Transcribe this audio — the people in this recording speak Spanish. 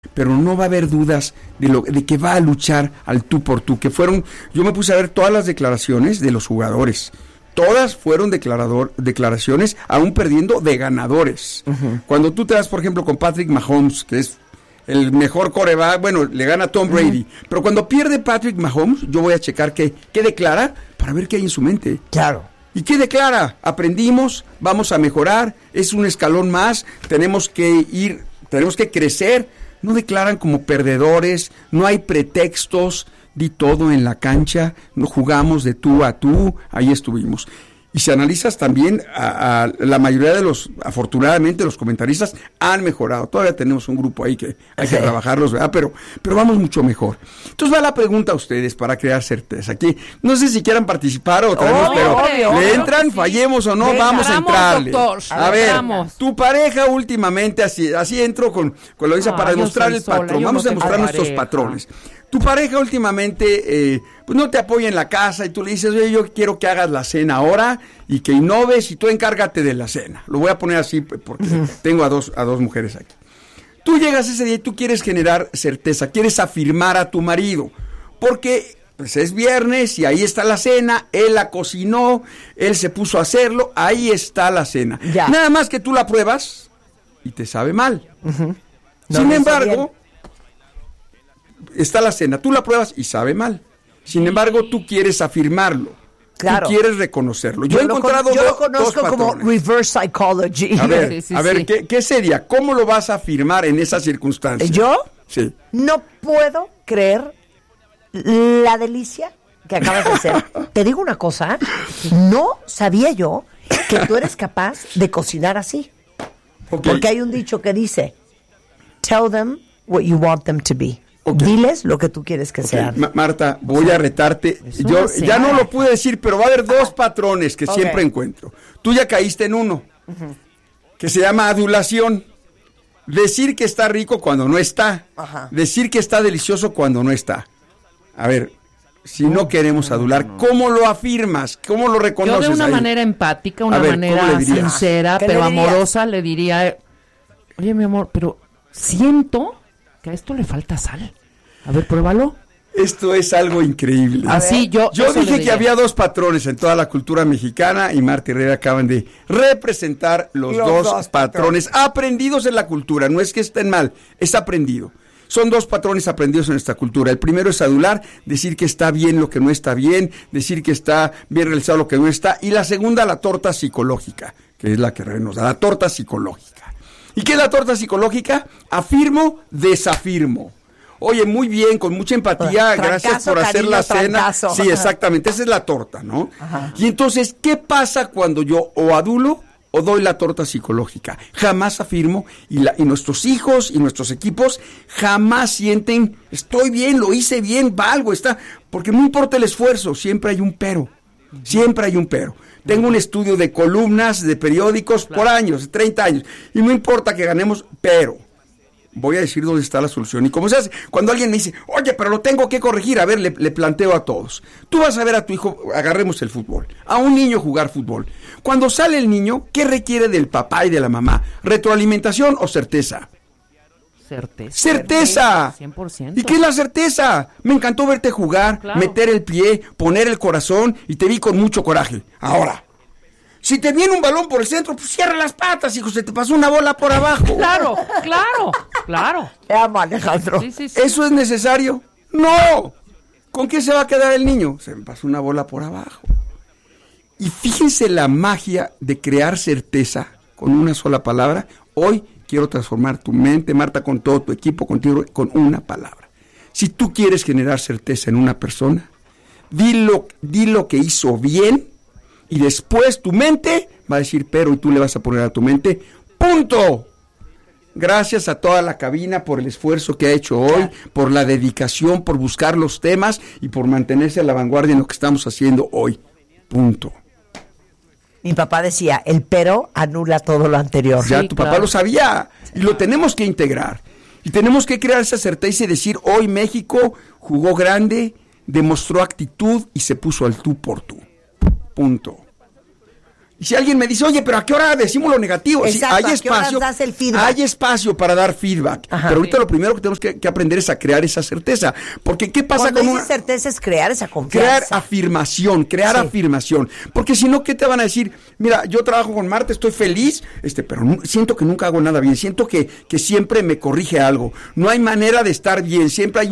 pero no va a haber dudas de que va a luchar al tú por tú, yo me puse a ver todas las declaraciones de los jugadores, todas fueron declaraciones, aún perdiendo, de ganadores. Cuando tú te vas, por ejemplo, con Patrick Mahomes, que es el mejor quarterback, bueno, le gana a Tom Brady, pero cuando pierde Patrick Mahomes, yo voy a checar qué declara para ver qué hay en su mente. Claro. ¿Y qué declara? Aprendimos, vamos a mejorar, es un escalón más, tenemos que crecer. No declaran como perdedores, no hay pretextos, di todo en la cancha, no jugamos de tú a tú, ahí estuvimos. Y si analizas también, a la mayoría de afortunadamente los comentaristas han mejorado. Todavía tenemos un grupo ahí que hay que trabajarlos, ¿verdad? Pero vamos mucho mejor. Entonces va la pregunta a ustedes para crear certeza. Aquí, no sé si quieran participar otra vez, pero ¿le entran? Sí. Fallemos o no, vamos a entrarle. Doctor, a ver, tu pareja últimamente, así entro con la visa para demostrar el patrón. Vamos a demostrar nuestros patrones. Tu pareja últimamente pues no te apoya en la casa y tú le dices, oye, yo quiero que hagas la cena ahora y que innoves y tú encárgate de la cena. Lo voy a poner así porque tengo a dos mujeres aquí. Tú llegas ese día y tú quieres generar certeza, quieres afirmar a tu marido, porque pues es viernes y ahí está la cena, él la cocinó, él se puso a hacerlo, ahí está la cena. Ya. Nada más que tú la pruebas y te sabe mal. Sin embargo, está la cena, tú la pruebas y sabe mal. Sin embargo, tú quieres afirmarlo. Claro. Tú quieres reconocerlo. Yo he encontrado yo lo conozco como reverse psychology. A ver, ¿qué sería? ¿Cómo lo vas a afirmar en esas circunstancias? ¿Yo? Sí. No puedo creer la delicia que acabas de hacer. Te digo una cosa, no sabía yo que tú eres capaz de cocinar así. Okay. Porque hay un dicho que dice, tell them what you want them to be. Okay. Diles lo que tú quieres que sean. Marta, voy a retarte. Yo ya no lo pude decir, pero va a haber dos patrones que siempre encuentro. Tú ya caíste en uno, que se llama adulación. Decir que está rico cuando no está. Decir que está delicioso cuando no está. A ver, si no queremos adular, ¿cómo lo afirmas? ¿Cómo lo reconoces? Yo de una manera empática, una manera sincera, pero amorosa, le diría, oye, mi amor, pero siento que a esto le falta sal. A ver, pruébalo. Esto es algo increíble. Así yo dije que había dos patrones en toda la cultura mexicana y Marta y Herrera acaban de representar los dos patrones aprendidos en la cultura. No es que estén mal, es aprendido. Son dos patrones aprendidos en nuestra cultura. El primero es adular, decir que está bien lo que no está bien, decir que está bien realizado lo que no está. Y la segunda, la torta psicológica, que es la que nos da, la torta psicológica. ¿Y qué es la torta psicológica? Afirmo, desafirmo. Oye, muy bien, con mucha empatía, gracias por hacer la cena. Sí, exactamente, esa es la torta, ¿no? Ajá. Y entonces, ¿qué pasa cuando yo o adulo o doy la torta psicológica? Jamás afirmo y nuestros hijos y nuestros equipos jamás sienten, estoy bien, lo hice bien, valgo, porque no importa el esfuerzo, siempre hay un pero, siempre hay un pero. Tengo un estudio de columnas, de periódicos por años, 30 años, y no importa que ganemos, pero voy a decir dónde está la solución. Y como se hace, cuando alguien me dice, oye, pero lo tengo que corregir, a ver, le planteo a todos. Tú vas a ver a tu hijo, agarremos el fútbol, a un niño jugar fútbol. Cuando sale el niño, ¿qué requiere del papá y de la mamá? ¿Retroalimentación o certeza? Certeza. 100%. ¿Y qué es la certeza? Me encantó verte jugar, meter el pie, poner el corazón y te vi con mucho coraje. Ahora, si te viene un balón por el centro, pues cierra las patas, hijo, se te pasó una bola por abajo. Claro. Te amo, Alejandro. Sí. ¿Eso es necesario? No. ¿Con qué se va a quedar el niño? Se me pasó una bola por abajo. Y fíjense la magia de crear certeza con una sola palabra. Hoy quiero transformar tu mente, Marta, con todo tu equipo, contigo, con una palabra. Si tú quieres generar certeza en una persona, di lo que hizo bien y después tu mente va a decir pero y tú le vas a poner a tu mente, ¡punto! Gracias a toda la cabina por el esfuerzo que ha hecho hoy, por la dedicación, por buscar los temas y por mantenerse a la vanguardia en lo que estamos haciendo hoy. Punto. Mi papá decía, el pero anula todo lo anterior. Ya, tu papá lo sabía y lo tenemos que integrar. Y tenemos que crear esa certeza y decir, hoy México jugó grande, demostró actitud y se puso al tú por tú. Punto. Y si alguien me dice, oye, pero ¿a qué hora decimos lo negativo? Exacto, Sí, hay espacio, das el feedback. hay espacio para dar feedback. Ajá. Pero ahorita lo primero que tenemos que aprender es a crear esa certeza. Porque ¿qué pasa con una certeza? Es crear esa confianza. Crear afirmación. Porque si no, ¿qué te van a decir? Mira, yo trabajo con Marta, estoy feliz, pero siento que nunca hago nada bien. Siento que siempre me corrige algo. No hay manera de estar bien. Siempre hay